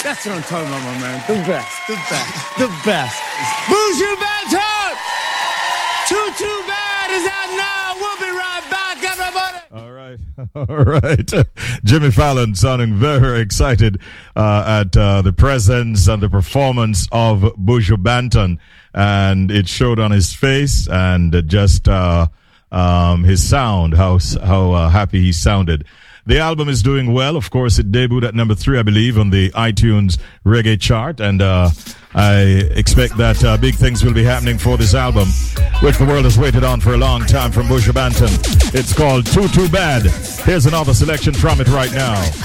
That's what I'm talking about, my man. The best, the best, the best. Buju Banton! Too bad is out now. We'll be right back, everybody. All right. All right. Jimmy Fallon sounding very excited at the presence and the performance of Buju Banton. And it showed on his face and just his sound, how happy he sounded. The album is doing well. Of course, it debuted at number 3, I believe, on the iTunes reggae chart. And I expect that big things will be happening for this album, which the world has waited on for a long time from Buju Banton. It's called Too Bad. Here's another selection from it right now.